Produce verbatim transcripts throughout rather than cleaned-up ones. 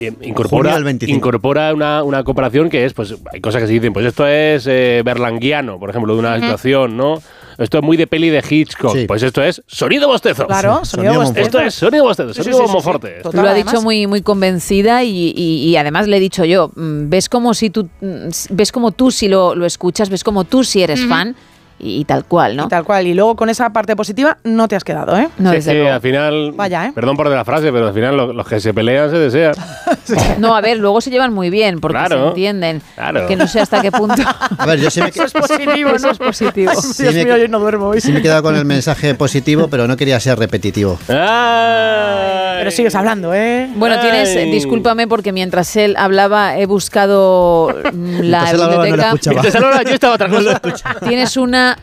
Incorpora, incorpora una, una comparación que es, pues hay cosas que se dicen, pues esto es eh, berlanguiano, por ejemplo, de una uh-huh. situación, ¿no? Esto es muy de peli de Hitchcock, sí. Pues esto es sonido bostezo. Claro, sí, sonido, sonido bostezo. Esto es sonido bostezo, sonido sí, sí, sí, Monforte. Sí, sí. Lo ha dicho muy, muy convencida y, y, y además le he dicho yo, ves como si tú, ves como tú si lo, lo escuchas, ves como tú si eres uh-huh. fan. Y tal cual, ¿no? Y tal cual. Y luego con esa parte positiva no te has quedado, ¿eh? No, sí, desde sí, luego. Al final, vaya, ¿eh? Perdón por la frase, pero al final los, los que se pelean se desean. Sí. No, a ver, luego se llevan muy bien porque claro, se entienden. Claro. Que no sé hasta qué punto. A ver, yo sí me Eso es positivo, ¿no? Eso es positivo. Sí Dios me, mío, yo no duermo hoy. Sí me he quedado con el mensaje positivo, pero no quería ser repetitivo. Ay. Pero sigues hablando, ¿eh? Bueno, tienes, Ay. discúlpame porque mientras él hablaba he buscado la biblioteca. Mientras él hablaba, yo estaba otra cosa. Tienes una...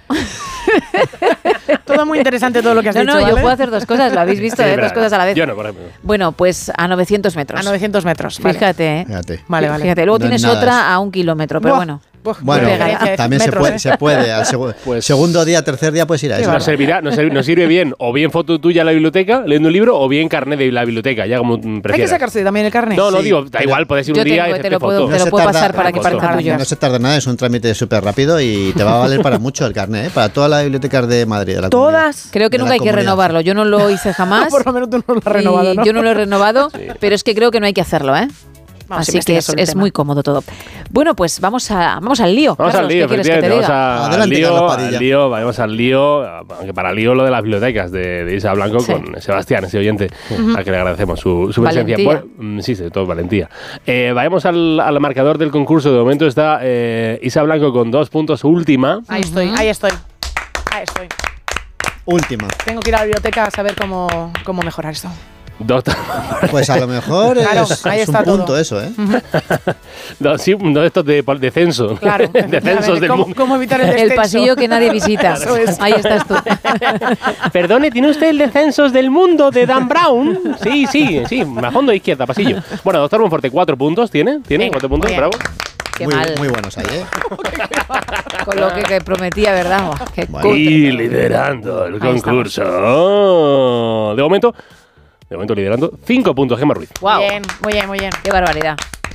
Todo muy interesante todo lo que has no, dicho, No, no, ¿vale? yo puedo hacer dos cosas, lo habéis visto, Sí, ¿eh? Dos cosas a la vez. Yo no, por ejemplo. Bueno, pues a novecientos metros. A novecientos metros, vale. Fíjate, ¿eh? Fíjate. Vale, vale. Fíjate, luego No tienes es nada otra eso. a un kilómetro, pero Buah. bueno. Uf, Bueno, pega, también metros, se puede, ¿eh? se puede. Al segu- Pues- segundo día, tercer día puedes ir a Qué eso. Nos servirá, nos, sirve, nos sirve bien, o bien foto tuya en la biblioteca, leyendo un libro, o bien carnet de la biblioteca, ya como prefieras. Hay que sacarse también el carnet. No, no Sí, digo, da pero- igual, puedes ir Yo un día tengo, y te lo hacerte puedo, foto. te lo se puedo tarda- pasar para que foto. parezca tuyo. No se tarda nada, es un trámite súper rápido y te va a valer para mucho el carnet, ¿eh? Para todas las bibliotecas de Madrid. De la Todas. Creo que de nunca la hay que comunidad. renovarlo. Yo no lo hice jamás. Por lo menos tú no lo has renovado, y ¿no? Yo no lo he renovado, sí. Pero es que creo que no hay que hacerlo, ¿eh? Vamos, Así que es, es muy cómodo todo. Bueno, pues vamos a vamos al lío. Vamos Carlos, al lío, ¿qué quieres que te efectivamente, diga? vamos a- al Adelante, lío, Carlos Padilla. al lío, vamos al lío, aunque para lío lo de las bibliotecas de, de Isa Blanco Sí. con Sebastián, ese oyente, uh-huh. al que le agradecemos su, su presencia. Valentía. Bueno, sí, sí, todo valentía. Eh, vayamos al, al marcador del concurso. De momento está eh, Isa Blanco con dos puntos, última. Ahí estoy, ahí estoy. Ahí estoy. Última. Tengo que ir a la biblioteca a saber cómo, cómo mejorar esto. Dos Pues a lo mejor Claro, es, ahí es un está todo. punto eso, ¿eh? dos, sí, dos estos de, de censo. Claro. de censos del ¿Cómo, mundo. ¿Cómo evitar el El descenso? pasillo que nadie visita. Eso es. Ahí estás tú. Perdone, ¿tiene usted el de censos del mundo de Dan Brown? Sí, sí, sí, a fondo izquierda, pasillo. Bueno, doctor Monforte, cuatro puntos tiene. ¿Tiene Venga, cuatro puntos? muy bien. Bravo. Qué muy, mal. muy buenos ahí, ¿eh? Con lo que, que prometía, ¿verdad? Buah, qué Bueno. cutre. Y liderando el Ahí concurso. Oh, de momento, de momento liderando, cinco puntos, Gemma Ruiz. Guau, Bien, muy bien, muy bien. qué barbaridad.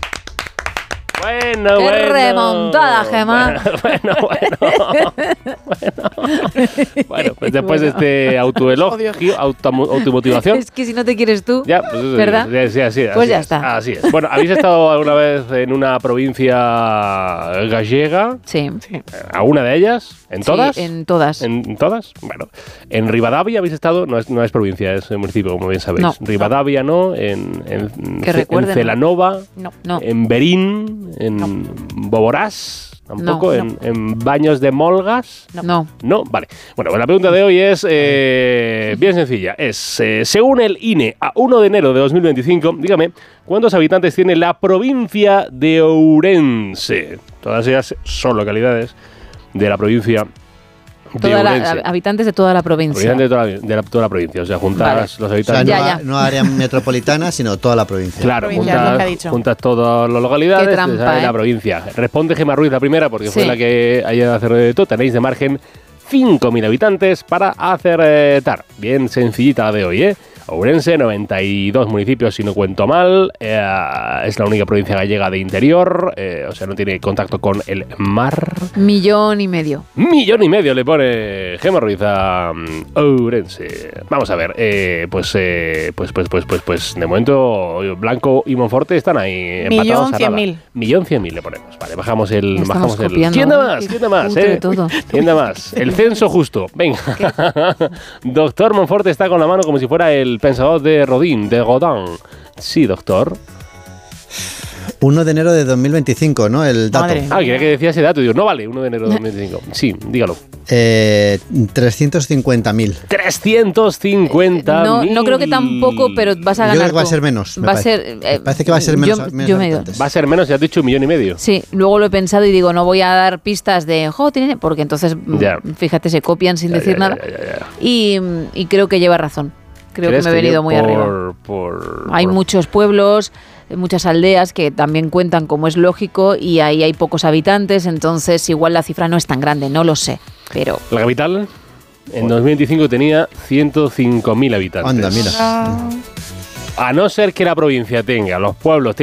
Bueno, Qué bueno. remontada, Gemma. Bueno, bueno. Bueno, bueno pues después de este autoelogio, auto, automotivación. Es que si no te quieres tú, Ya, pues eso, ¿verdad? Sí, sí, así, Pues así ya es, está. Así es. Bueno, ¿habéis estado alguna vez en una provincia gallega? Sí. ¿Alguna de ellas? ¿En todas? Sí, en todas. ¿En todas? Bueno, en Rivadavia habéis estado, no es, no es provincia, es municipio, como bien sabéis. No. Rivadavia no, en, en, Que Ce- recuerden, en Celanova, No. No. en Berín, en Boborás, tampoco, No, en, en Baños de Molgas. No. No, vale. Bueno, pues la pregunta de hoy es eh, bien sencilla. Es, eh, según el I N E, a uno de enero de dos mil veinticinco, dígame, ¿cuántos habitantes tiene la provincia de Ourense? Todas ellas son localidades de la provincia de Toda la, Ourense. habitantes de toda la provincia. Habitantes de toda la, de la- toda la provincia, o sea, juntas Vale. los O sea, habitantes. no, Ya, a- ya. no área metropolitana, sino toda la provincia. Claro, Provincia, es lo que ha juntas, dicho. juntas todas las localidades Qué trampa, te sale ¿eh? la provincia. Responde Gemma Ruiz la primera, porque fue Sí. la que haya acertado. Tenéis de margen cinco mil habitantes para acertar. Bien sencillita la de hoy, ¿eh? Ourense, noventa y dos municipios, si no cuento mal. Eh, es la única provincia gallega de interior, eh, o sea, no tiene contacto con el mar. Millón y medio. Millón y medio le pone Gemma Ruiz a um, Ourense. Vamos a ver, eh, pues, eh, pues, pues, pues, pues, pues, de momento Blanco y Monforte están ahí empatados. Millón a cien nada. mil. Millón cien mil le ponemos. Vale, bajamos el, Ya bajamos estamos el. copiando, ¿Quién da ¿eh? más? Qué ¿Quién da más? cutre Eh? todo. ¿Quién da más? El censo justo. Venga. Doctor Monforte está con la mano como si fuera el pensador de Rodin, de Godin. Sí, doctor. uno de enero de dos mil veinticinco, ¿no? El dato. Madre. Ah, quería que decía ese dato. Digo, no vale, uno de enero de dos mil veinticinco. Sí, dígalo. Eh, trescientos cincuenta mil. trescientos cincuenta No, mil. no creo que tampoco, pero vas a Yo ganar creo que va a tú. ser menos. me Va a parece. ser... Me eh, parece que va a ser menos, yo, menos yo me- habitantes. Va a ser menos, ya has dicho un millón y medio. Sí, luego lo he pensado y digo, no voy a dar pistas de, jo, tiene... porque entonces, mm, Ya. fíjate, se copian sin Ya, decir ya, nada. ya, ya, ya. Y, y creo que lleva razón. Creo que ¿Crees me he venido yo muy por, arriba. Por, Hay por- muchos pueblos, muchas aldeas que también cuentan como es lógico y ahí hay pocos habitantes, entonces igual la cifra no es tan grande, no lo sé, pero... La capital en dos mil veinticinco tenía ciento cinco mil habitantes. Anda, mira. Ah, a no ser que la provincia tenga, los pueblos